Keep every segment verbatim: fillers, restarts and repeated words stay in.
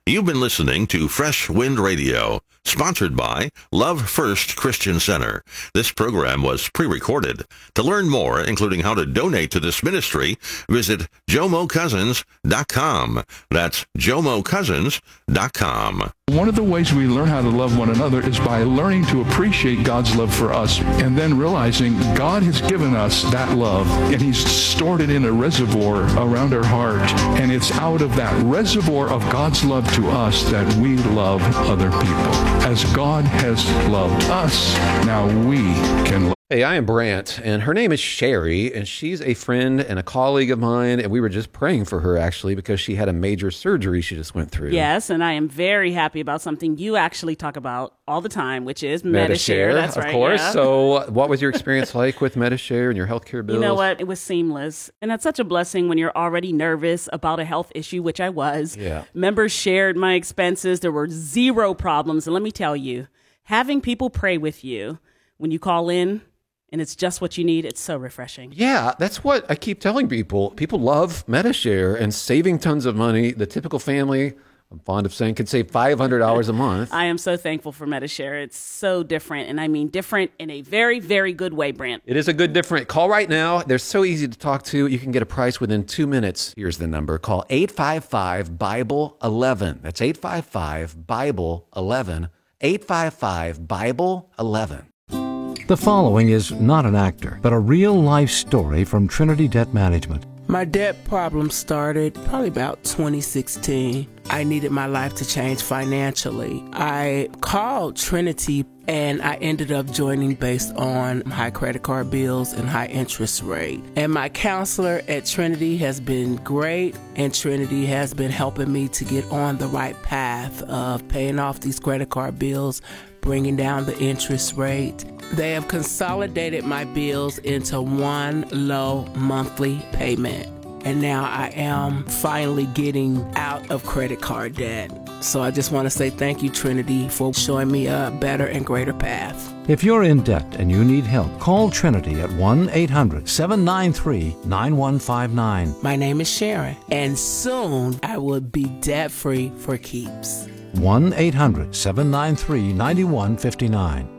You've been listening to Fresh Wind Radio, sponsored by Love First Christian Center. This program was pre-recorded. To learn more, including how to donate to this ministry, visit jomo cousins dot com. That's jomo cousins dot com. One of the ways we learn how to love one another is by learning to appreciate God's love for us and then realizing God has given us that love and he's stored it in a reservoir around our heart, and it's out of that reservoir of God's love to us that we love other people. As God has loved us, now we can love. Hey, I am Brant, and her name is Sherry, and she's a friend and a colleague of mine, and we were just praying for her, actually, because she had a major surgery she just went through. Yes, and I am very happy about something you actually talk about all the time, which is Medi-Share. Medi-Share. That's of right, course. yeah. So what was your experience like with Medi-Share and your healthcare bills? You know what? It was seamless, and that's such a blessing when you're already nervous about a health issue, which I was. Yeah. Members shared my expenses. There were zero problems, and let me tell you, having people pray with you when you call in, and it's just what you need, it's so refreshing. Yeah, that's what I keep telling people. People love Medi-Share and saving tons of money. The typical family, I'm fond of saying, could save five hundred dollars a month. I am so thankful for Medi-Share. It's so different, and I mean different in a very, very good way, Brant. It is a good different. Call right now. They're so easy to talk to. You can get a price within two minutes. Here's the number. Call eight five five, Bible eleven. That's eight five five, Bible eleven. eight five five, Bible eleven. The following is not an actor, but a real-life story from Trinity Debt Management. My debt problem started probably about twenty sixteen. I needed my life to change financially. I called Trinity and I ended up joining based on high credit card bills and high interest rate. And my counselor at Trinity has been great, and Trinity has been helping me to get on the right path of paying off these credit card bills, bringing down the interest rate. They have consolidated my bills into one low monthly payment. And now I am finally getting out of credit card debt. So I just want to say thank you, Trinity, for showing me a better and greater path. If you're in debt and you need help, call Trinity at one eight hundred, seven nine three, nine one five nine. My name is Sharon, and soon I will be debt-free for keeps. one eight hundred, seven nine three, nine one five nine.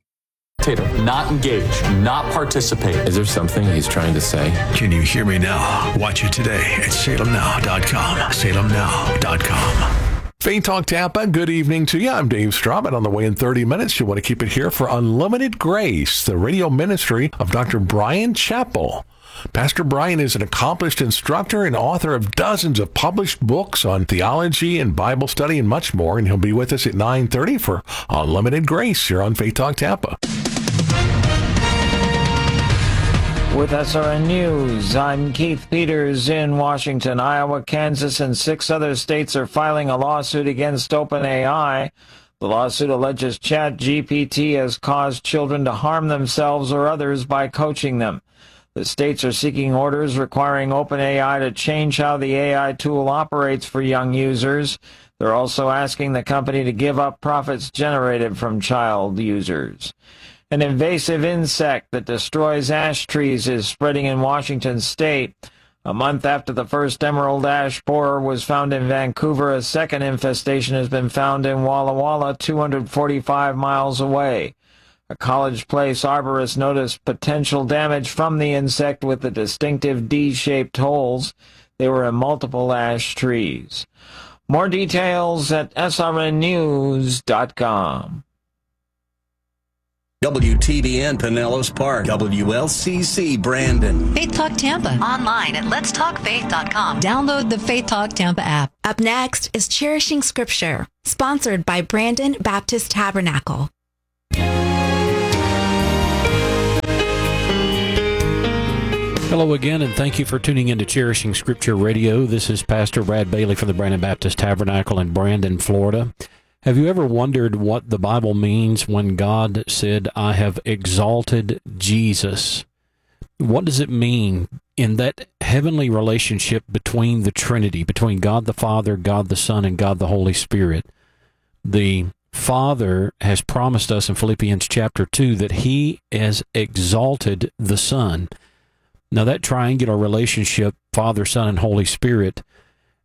Not engage, not participate. Is there something he's trying to say? Can you hear me now? Watch it today at salem now dot com. salem now dot com. Faith Talk Tampa, good evening to you. I'm Dave Straub, and on the way in thirty minutes, you want to keep it here for Unlimited Grace, the radio ministry of Doctor Bryan Chapell. Pastor Bryan is an accomplished instructor and author of dozens of published books on theology and Bible study and much more, and he'll be with us at nine thirty for Unlimited Grace here on Faith Talk Tampa. With S R N News, I'm Keith Peters in Washington. Iowa, Kansas, and six other states are filing a lawsuit against OpenAI. The lawsuit alleges ChatGPT has caused children to harm themselves or others by coaching them. The states are seeking orders requiring OpenAI to change how the A I tool operates for young users. They're also asking the company to give up profits generated from child users. An invasive insect that destroys ash trees is spreading in Washington state. A month after the first emerald ash borer was found in Vancouver, a second infestation has been found in Walla Walla, two hundred forty-five miles away. A College Place arborist noticed potential damage from the insect with the distinctive D-shaped holes. They were in multiple ash trees. More details at S R N news dot com. W T B N Pinellas Park, W L C C Brandon. Faith Talk Tampa. Online at lets talk faith dot com. Download the Faith Talk Tampa app. Up next is Cherishing Scripture, sponsored by Brandon Baptist Tabernacle. Hello again, and thank you for tuning in to Cherishing Scripture Radio. This is Pastor Brad Bailey from the Brandon Baptist Tabernacle in Brandon, Florida. Have you ever wondered what the Bible means when God said, I have exalted Jesus? What does it mean in that heavenly relationship between the Trinity, between God the Father, God the Son, and God the Holy Spirit? The Father has promised us in Philippians chapter two that he has exalted the Son. Now, that triangular relationship, Father, Son, and Holy Spirit,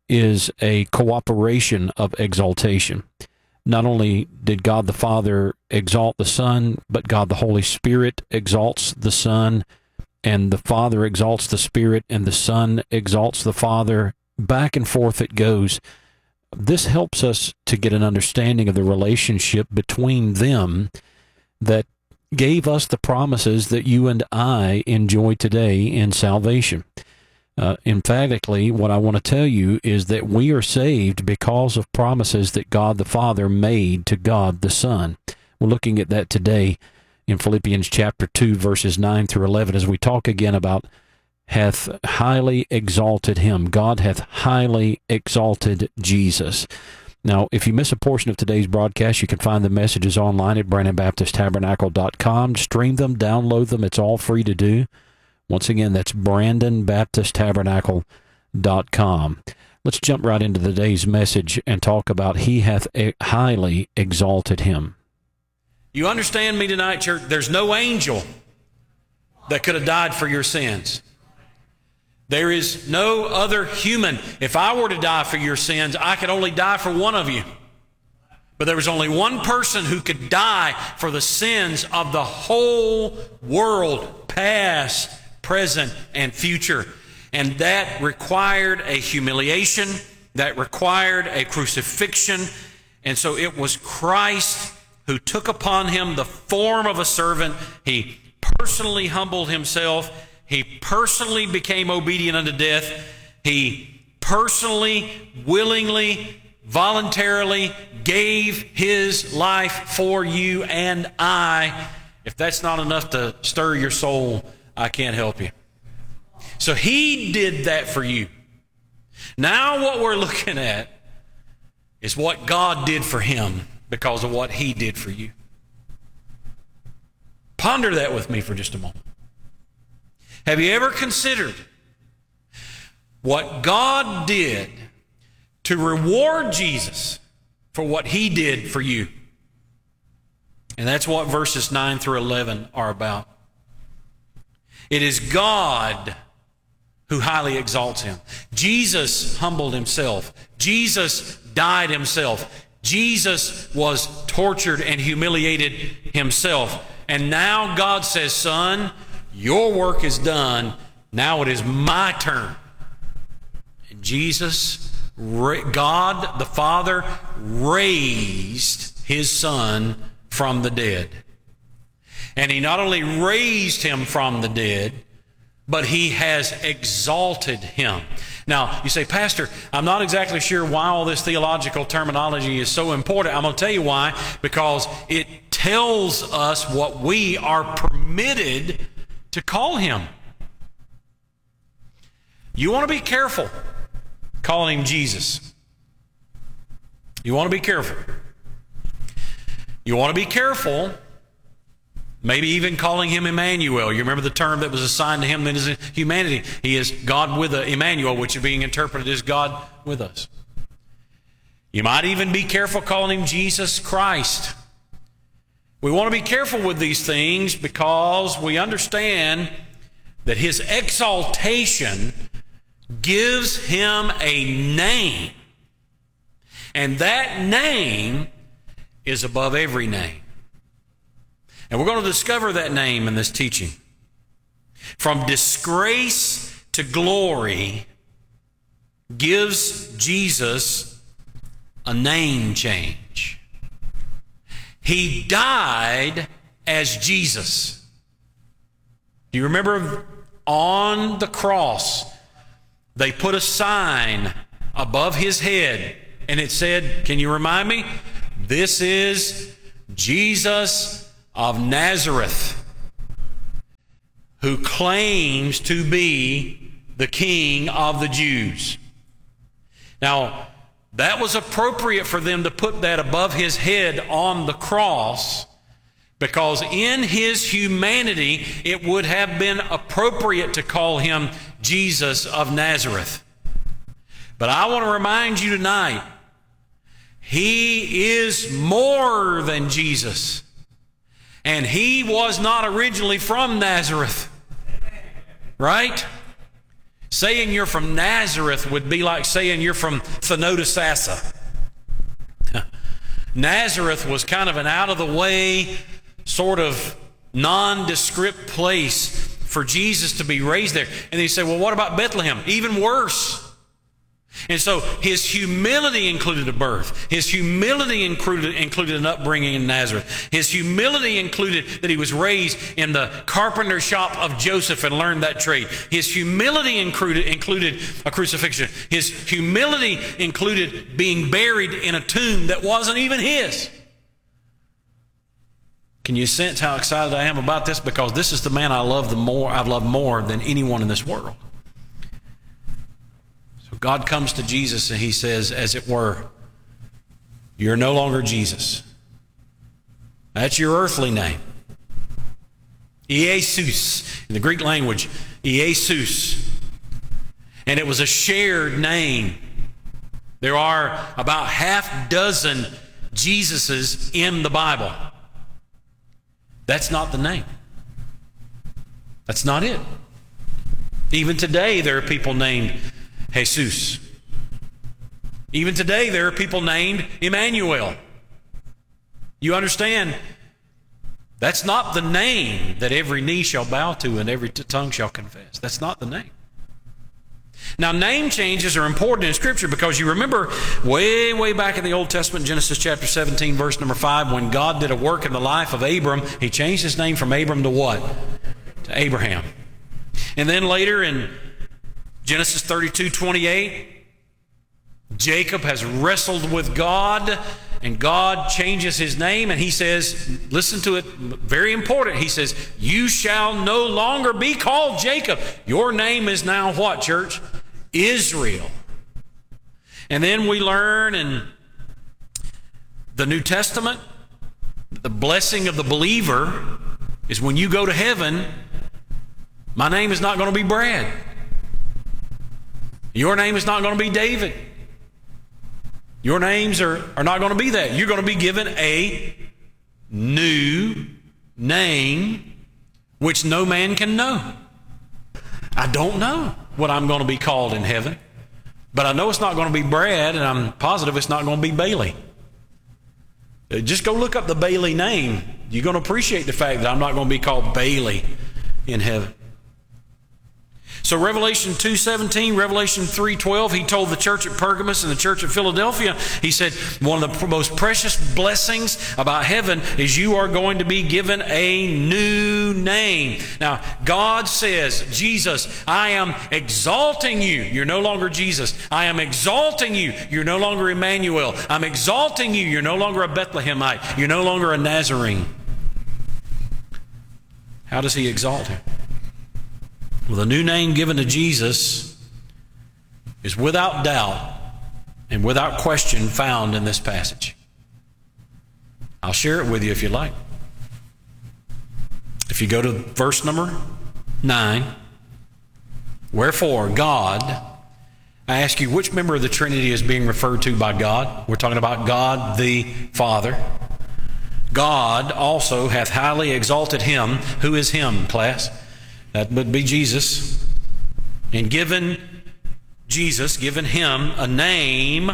is a cooperation of exaltation. Not only did God the Father exalt the Son, but God the Holy Spirit exalts the Son, and the Father exalts the Spirit, and the Son exalts the Father. Back and forth it goes. This helps us to get an understanding of the relationship between them that gave us the promises that you and I enjoy today in salvation. Uh, emphatically, what I want to tell you is that we are saved because of promises that God the Father made to God the Son. We're looking at that today in Philippians chapter two, verses nine through eleven, as we talk again about hath highly exalted him. God hath highly exalted Jesus. Now, if you miss a portion of today's broadcast, you can find the messages online at brandon baptist tabernacle dot com. Stream them, download them. It's all free to do. Once again, that's brandon baptist tabernacle dot com. Let's jump right into today's message and talk about he hath highly exalted him. You understand me tonight, church? There's no angel that could have died for your sins. There is no other human. If I were to die for your sins, I could only die for one of you. But there was only one person who could die for the sins of the whole world, past, present, and future. And that required a humiliation. That required a crucifixion. And so it was Christ who took upon him the form of a servant. He personally humbled himself. He personally became obedient unto death. He personally, willingly, voluntarily gave his life for you and I. If that's not enough to stir your soul, I can't help you. So he did that for you. Now what we're looking at is what God did for him because of what he did for you. Ponder that with me for just a moment. Have you ever considered what God did to reward Jesus for what he did for you? And that's what verses nine through eleven are about. It is God who highly exalts him. Jesus humbled himself. Jesus died himself. Jesus was tortured and humiliated himself. And now God says, son, your work is done. Now it is my turn. And Jesus, God the Father, raised his Son from the dead. And he not only raised him from the dead, but he has exalted him. Now, you say, Pastor, I'm not exactly sure why all this theological terminology is so important. I'm going to tell you why. Because it tells us what we are permitted to call him. You want to be careful calling him Jesus. You want to be careful. You want to be careful maybe even calling him Emmanuel. You remember the term that was assigned to him in his humanity. He is God with us, Emmanuel, which is being interpreted as God with us. You might even be careful calling him Jesus Christ. We want to be careful with these things because we understand that his exaltation gives him a name. And that name is above every name. And we're going to discover that name in this teaching. From disgrace to glory gives Jesus a name change. He died as Jesus. Do you remember on the cross, they put a sign above his head and it said, can you remind me? This is Jesus of Nazareth, who claims to be the King of the Jews. Now, that was appropriate for them to put that above his head on the cross because in his humanity, it would have been appropriate to call him Jesus of Nazareth. But I want to remind you tonight, he is more than Jesus. And he was not originally from Nazareth. Right? Saying you're from Nazareth would be like saying you're from Thanodisassa. Nazareth was kind of an out-of-the-way, sort of nondescript place for Jesus to be raised there. And they say, well, what about Bethlehem? Even worse. And so his humility included a birth. His humility included, included an upbringing in Nazareth. His humility included that he was raised in the carpenter shop of Joseph and learned that trade. His humility included, included a crucifixion. His humility included being buried in a tomb that wasn't even his. Can you sense how excited I am about this? Because this is the man I love the more, I've loved more than anyone in this world. God comes to Jesus and he says, as it were, you're no longer Jesus. That's your earthly name. Iesus, in the Greek language, Iesus. And it was a shared name. There are about half dozen Jesuses in the Bible. That's not the name. That's not it. Even today there are people named Jesus. Even today there are people named Emmanuel. You understand? That's not the name that every knee shall bow to and every tongue shall confess. That's not the name. Now, name changes are important in Scripture because you remember way, way back in the Old Testament, Genesis chapter seventeen, verse number five, when God did a work in the life of Abram, he changed his name from Abram to what? To Abraham. And then later in Genesis thirty-two, twenty-eight, Jacob has wrestled with God, and God changes his name, and he says, listen to it, very important, he says, you shall no longer be called Jacob. Your name is now what, church? Israel. And then we learn in the New Testament, the blessing of the believer is when you go to heaven, my name is not going to be Brad. Your name is not going to be David. Your names are, are not going to be that. You're going to be given a new name which no man can know. I don't know what I'm going to be called in heaven, but I know it's not going to be Brad, and I'm positive it's not going to be Bailey. Just go look up the Bailey name. You're going to appreciate the fact that I'm not going to be called Bailey in heaven. So Revelation two seventeen, Revelation three twelve, he told the church at Pergamos and the church at Philadelphia, he said, one of the most precious blessings about heaven is you are going to be given a new name. Now, God says, Jesus, I am exalting you. You're no longer Jesus. I am exalting you. You're no longer Emmanuel. I'm exalting you. You're no longer a Bethlehemite. You're no longer a Nazarene. How does he exalt him? Well, the new name given to Jesus is without doubt and without question found in this passage. I'll share it with you if you like. If you go to verse number nine, wherefore God, I ask you, which member of the Trinity is being referred to by God? We're talking about God the Father. God also hath highly exalted him. Who is him, class? That would be Jesus. And given Jesus, given him a name.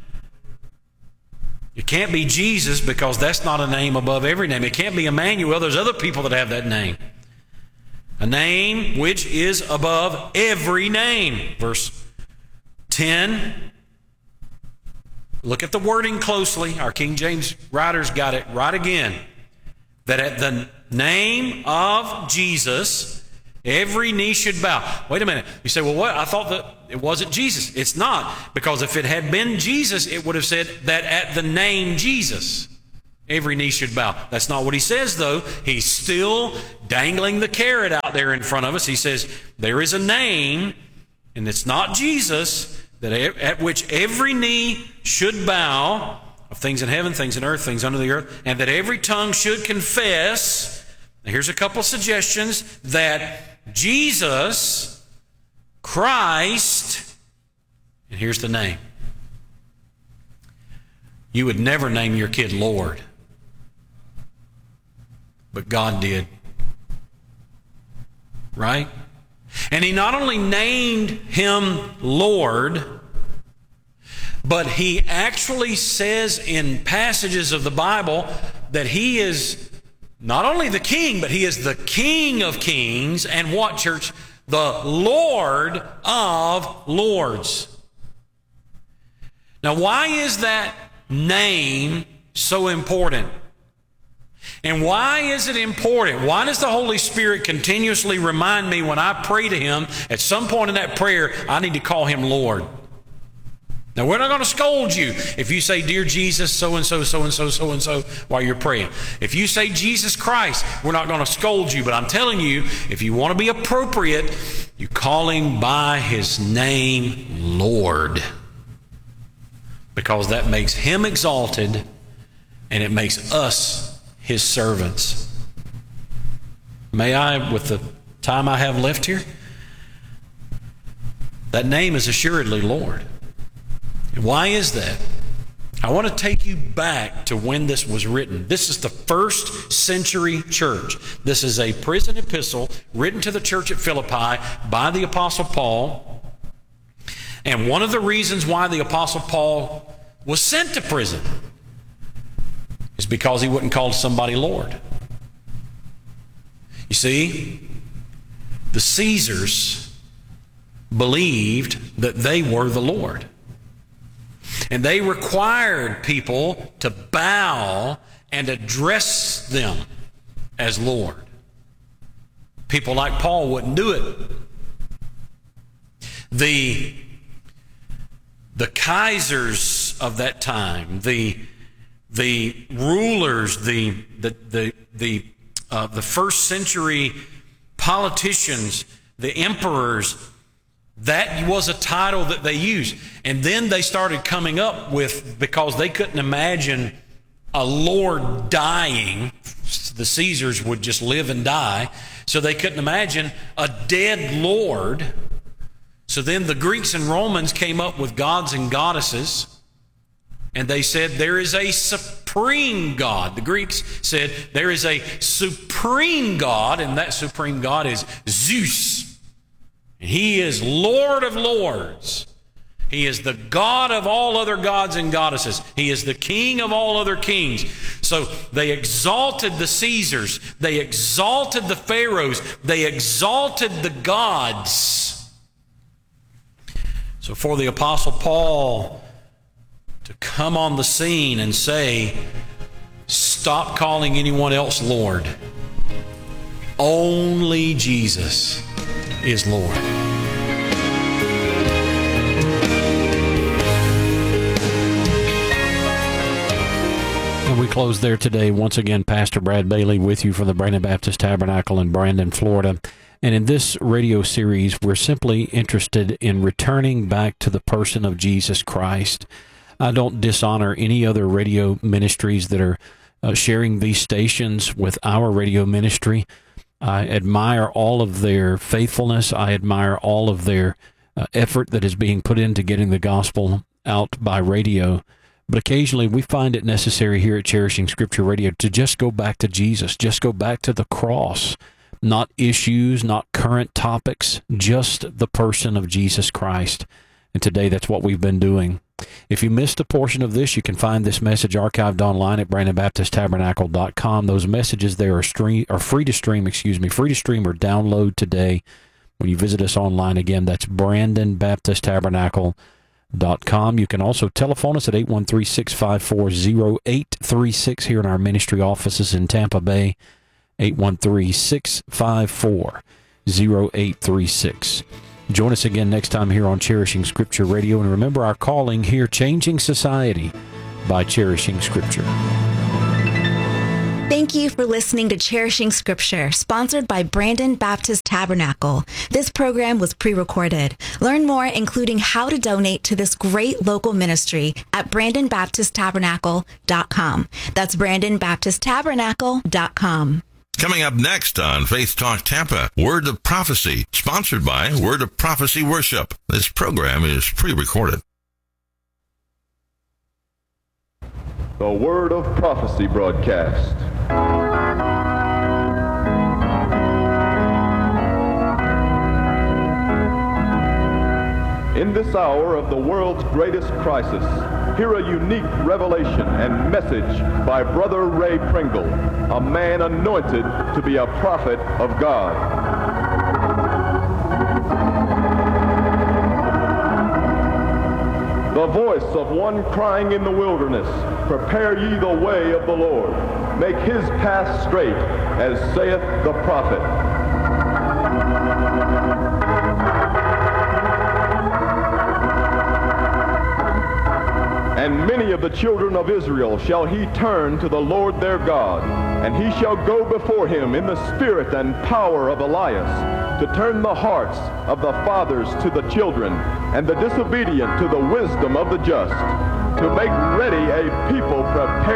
It can't be Jesus because that's not a name above every name. It can't be Emmanuel. There's other people that have that name. A name which is above every name. Verse ten. Look at the wording closely. Our King James writers got it right again. That at the name of Jesus, every knee should bow. Wait a minute. You say, well, what? I thought that it wasn't Jesus. It's not. Because if it had been Jesus, it would have said that at the name Jesus, every knee should bow. That's not what he says, though. He's still dangling the carrot out there in front of us. He says, there is a name, and it's not Jesus, that at which every knee should bow, of things in heaven, things in earth, things under the earth, and that every tongue should confess. Now, here's a couple of suggestions that Jesus Christ, and here's the name. You would never name your kid Lord, but God did. Right? And he not only named him Lord, but he actually says in passages of the Bible that he is not only the king, but he is the King of kings and what, church? The Lord of lords. Now, why is that name so important? And why is it important? Why does the Holy Spirit continuously remind me when I pray to Him, at some point in that prayer, I need to call Him Lord? Now, we're not going to scold you if you say, Dear Jesus, so-and-so, so-and-so, so-and-so, while you're praying. If you say Jesus Christ, we're not going to scold you. But I'm telling you, if you want to be appropriate, you call Him by His name, Lord. Because that makes Him exalted, and it makes us His servants. May I, with the time I have left here, that name is assuredly Lord. Why is that? I want to take you back to when this was written. This is the first century church. This is a prison epistle written to the church at Philippi by the Apostle Paul. And one of the reasons why the Apostle Paul was sent to prison is because he wouldn't call somebody Lord. You see, the Caesars believed that they were the Lord. And they required people to bow and address them as Lord. People like Paul wouldn't do it. The, the Kaisers of that time, the, the rulers, the, the, the, the, uh, the first century politicians, the emperors, that was a title that they used. And then they started coming up with, because they couldn't imagine a lord dying, the Caesars would just live and die, so they couldn't imagine a dead lord. So then the Greeks and Romans came up with gods and goddesses, and they said there is a supreme God. The Greeks said there is a supreme God, and that supreme God is Zeus. He is Lord of lords. He is the God of all other gods and goddesses. He is the King of all other kings. So they exalted the Caesars. They exalted the pharaohs. They exalted the gods. So for the Apostle Paul to come on the scene and say, stop calling anyone else Lord. Only Jesus is Lord. And we close there today. Once again, Pastor Brad Bailey with you from the Brandon Baptist Tabernacle in Brandon, Florida. And in this radio series, we're simply interested in returning back to the person of Jesus Christ. I don't dishonor any other radio ministries that are uh, sharing these stations with our radio ministry. I admire all of their faithfulness. I admire all of their uh, effort that is being put into getting the gospel out by radio. But occasionally we find it necessary here at Cherishing Scripture Radio to just go back to Jesus, just go back to the cross, not issues, not current topics, just the person of Jesus Christ. And today that's what we've been doing. If you missed a portion of this, you can find this message archived online at brandon baptist tabernacle dot com. Those messages there are stream are free to stream, excuse me, free to stream or download today when you visit us online. Again, that's brandon baptist tabernacle dot com. You can also telephone us at eight one three, six five four, zero eight three six here in our ministry offices in Tampa Bay, eight one three, six five four, zero eight three six. Join us again next time here on Cherishing Scripture Radio. And remember our calling here, changing society by cherishing Scripture. Thank you for listening to Cherishing Scripture, sponsored by Brandon Baptist Tabernacle. This program was pre-recorded. Learn more, including how to donate to this great local ministry, at brandon baptist tabernacle dot com. That's brandon baptist tabernacle dot com. Coming up next on Faith Talk Tampa, Word of Prophecy, sponsored by Word of Prophecy Worship. This program is pre-recorded. The Word of Prophecy broadcast. In this hour of the world's greatest crisis, hear a unique revelation and message by Brother Ray Pringle, a man anointed to be a prophet of God. The voice of one crying in the wilderness, prepare ye the way of the Lord. Make his path straight, as saith the prophet. And many of the children of Israel shall he turn to the Lord their God, and he shall go before him in the spirit and power of Elias, to turn the hearts of the fathers to the children, and the disobedient to the wisdom of the just, to make ready a people prepared